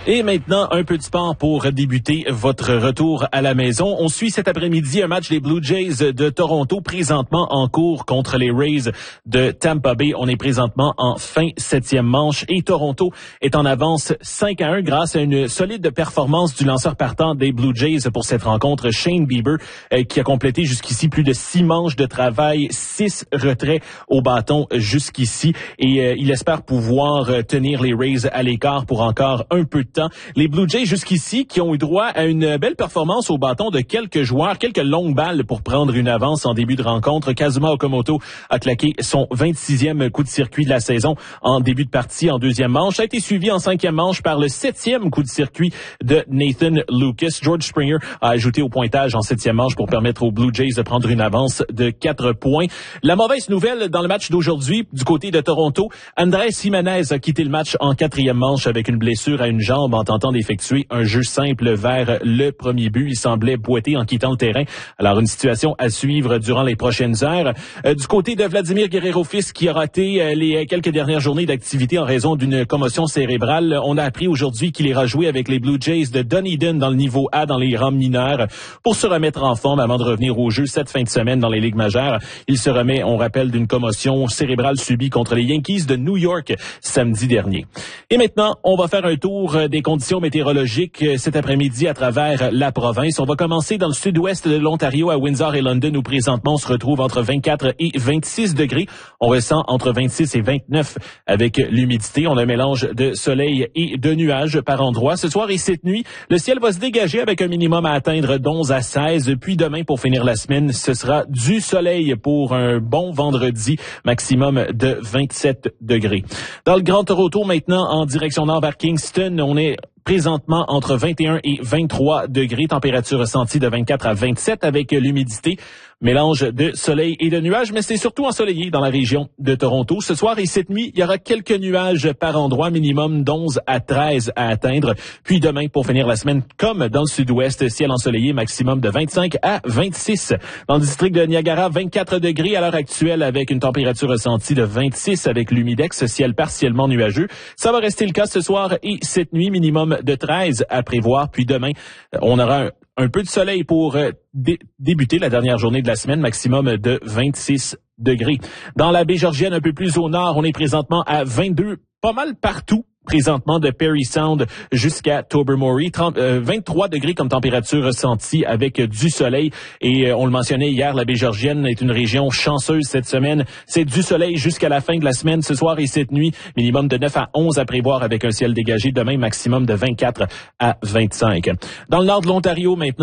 Et maintenant, un peu de sport pour débuter votre retour à la maison. On suit cet après-midi un match des Blue Jays de Toronto, présentement en cours contre les Rays de Tampa Bay. On est présentement en fin 7e manche et Toronto est en avance 5-1 grâce à une solide performance du lanceur partant des Blue Jays pour cette rencontre, Shane Bieber, qui a complété jusqu'ici plus de 6 manches de travail, 6 retraits au bâton jusqu'ici. Et il espère pouvoir tenir les Rays à l'écart pour encore un peu de temps. Les Blue Jays jusqu'ici qui ont eu droit à une belle performance au bâton de quelques joueurs, quelques longues balles pour prendre une avance en début de rencontre. Kazuma Okamoto a claqué son 26e coup de circuit de la saison en début de partie en deuxième manche. A été suivi en 5e manche par le 7e coup de circuit de Nathan Lucas. George Springer a ajouté au pointage en 7e manche pour permettre aux Blue Jays de prendre une avance de 4 points. La mauvaise nouvelle dans le match d'aujourd'hui du côté de Toronto, Andrés Giménez a quitté le match en 4e manche avec une blessure à une jambe en tentant d'effectuer un jeu simple vers le premier but. Il semblait boiter en quittant le terrain. Alors, une situation à suivre durant les prochaines heures. Du côté de Vladimir Guerrero-Fils, qui a raté les quelques dernières journées d'activité en raison d'une commotion cérébrale, on a appris aujourd'hui qu'il ira jouer avec les Blue Jays de Dunedin dans le niveau A dans les rangs mineurs pour se remettre en forme avant de revenir au jeu cette fin de semaine dans les ligues majeures. Il se remet, on rappelle, d'une commotion cérébrale subie contre les Yankees de New York samedi dernier. Et maintenant, on va faire un tour des conditions météorologiques cet après-midi à travers la province. On va commencer dans le sud-ouest de l'Ontario à Windsor et London où présentement on se retrouve entre 24 et 26 degrés. On ressent entre 26 et 29 avec l'humidité. On a un mélange de soleil et de nuages par endroits. Ce soir et cette nuit, le ciel va se dégager avec un minimum à atteindre d'11 à 16. Puis demain, pour finir la semaine, ce sera du soleil pour un bon vendredi, maximum de 27 degrés. Dans le Grand Toronto, maintenant, en direction nord vers Kingston, on est présentement entre 21 et 23 degrés, température ressentie de 24 à 27 avec l'humidité. Mélange de soleil et de nuages, mais c'est surtout ensoleillé dans la région de Toronto. Ce soir et cette nuit, il y aura quelques nuages par endroit, minimum d'11 à 13 à atteindre. Puis demain, pour finir la semaine, comme dans le sud-ouest, ciel ensoleillé, maximum de 25 à 26. Dans le district de Niagara, 24 degrés à l'heure actuelle avec une température ressentie de 26 avec l'humidex, ciel partiellement nuageux. Ça va rester le cas ce soir et cette nuit, minimum de 13 à prévoir. Puis demain, on aura un peu de soleil pour débuter la dernière journée de la semaine, maximum de 26 degrés. Dans la baie Georgienne, un peu plus au nord, on est présentement à 22, pas mal partout. Présentement de Perry Sound jusqu'à Tobermory, 23 degrés comme température ressentie avec du soleil. Et on le mentionnait hier, la baie Georgienne est une région chanceuse cette semaine. C'est du soleil jusqu'à la fin de la semaine, ce soir et cette nuit. Minimum de 9 à 11 à prévoir avec un ciel dégagé. Demain, maximum de 24 à 25. Dans le nord de l'Ontario, maintenant,